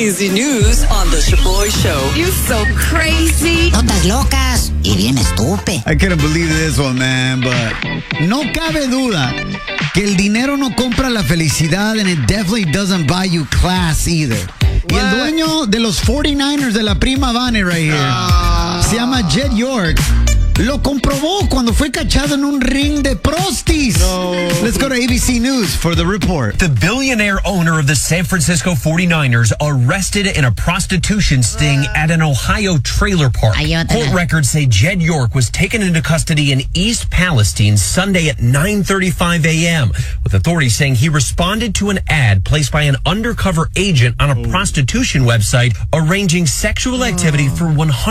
crazy news on the Shaboy Show. You so crazy. Todas locas y bien estúpido. I couldn't believe this one, man, but no cabe duda que el dinero no compra la felicidad, and it definitely doesn't buy you class either. Y el dueño de los 49ers de la prima Vane right here se llama Jed York. Lo comprobó cuando fue cachado en un ring de prostis. No. Let's go to ABC News for the report. The billionaire owner of the San Francisco 49ers arrested in a prostitution sting at an Ohio trailer park. Court records say Jed York was taken into custody in East Palestine Sunday at 9:35 a.m., with authorities saying he responded to an ad placed by an undercover agent on a prostitution website arranging sexual activity for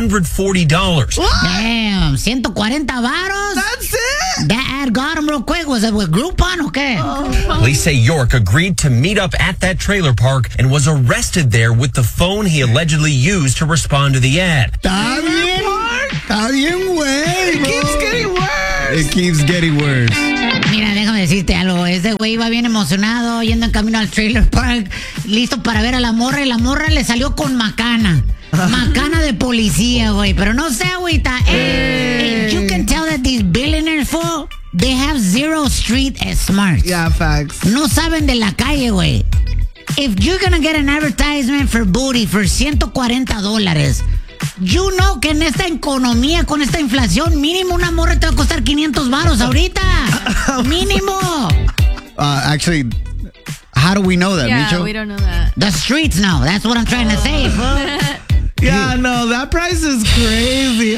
$140. Damn, 140 varos. That's it? That ad got him real quick. Was it with Groupon or qué? Police say York agreed to meet up at that trailer park and was arrested there with the phone he allegedly used to respond to the ad. Está bien, güey. It keeps getting worse. It keeps getting worse. Mira, déjame decirte algo. Ese güey iba bien emocionado yendo en camino al trailer park, listo para ver a la morra, y la morra le salió con macana. Macana de policía, güey. Pero no sé, agüita. You can tell that these billionaires, fool, they have zero street smarts. Yeah, facts. No saben de la calle, güey. If you're gonna get an advertisement for booty for $140, you know que en esta economía, con esta inflación, mínimo una morra te va a costar 500 varos ahorita. Mínimo. Actually, how do we know that, Yeah, Micho? we don't know that. The streets know. That's what I'm trying to say, fool. Yeah, no, that price is crazy.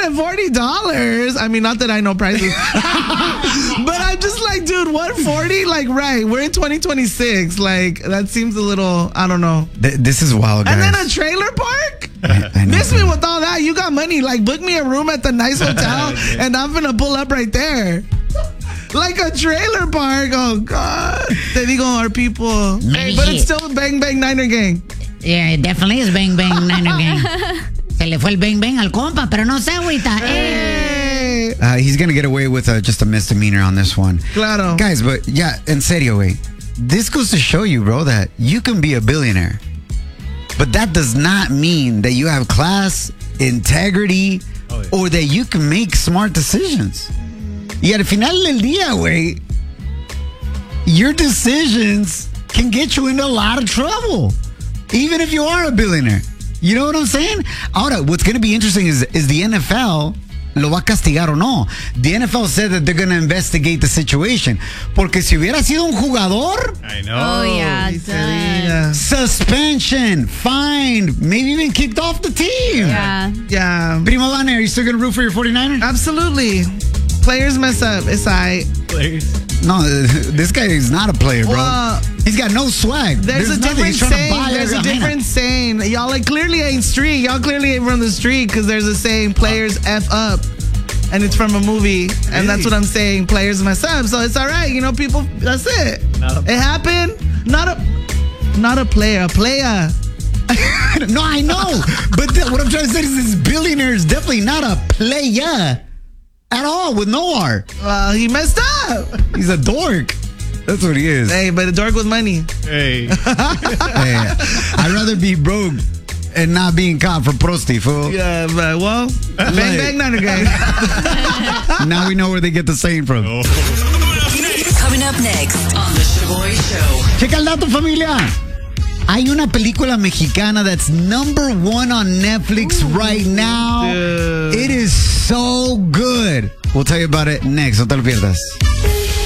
$140. I mean, not that I know prices. But I'm just like, dude, $140? Like, right, we're in 2026. Like, that seems a little, I don't know. This is wild, guys. And then a trailer park? I know. Miss me with all that. You got money. Like, book me a room at the nice hotel, and I'm going to pull up right there. Like a trailer park. Oh, God. Te digo, our people. Hey, but it's still Bang Bang Niner Gang. Yeah, it definitely is Bang Bang Niner Gang. Se le fue el Bang Bang al compa, pero no sé, agüita. Hey. He's going to get away with just a misdemeanor on this one. Claro. Guys, but yeah, en serio, güey. This goes to show you, bro, that you can be a billionaire. But that does not mean that you have class, integrity, or that you can make smart decisions. Y al final del día, güey, your decisions can get you into a lot of trouble, even if you are a billionaire. You know what I'm saying? Ahora, what's going to be interesting is the NFL lo va a castigar o no. The NFL said that they're going to investigate the situation. Porque si hubiera sido un jugador, I know. Oh, yeah. Suspension, fined, maybe even kicked off the team. Yeah. Primo Vane, are you still going to root for your 49ers? Absolutely. Players mess up. It's alright. No, this guy is not a player, bro. Well, he's got no swag. There's a different saying. There's a different saying. Y'all like clearly ain't street. Y'all clearly ain't from the street, because there's a saying, players F up. And it's from a movie. And that's what I'm saying. Players mess up. So it's all right. You know, people, that's it. It happened. Not a player. A player. No, I know. But what I'm trying to say is this billionaire is definitely not a player at all, with no R. Well, he messed up. He's a dork. That's what he is. Hey, but a dork with money. Hey, I'd rather be broke and not being caught for prosti, fool. Yeah, but well, Bang Bang Niner Gang. Now we know where they get the saying from. Coming up next on the Shaboy Show. Checa el dato, familia. Hay una película mexicana that's #1 on Netflix right now. Dude. It is so good. We'll tell you about it next. No te lo pierdas.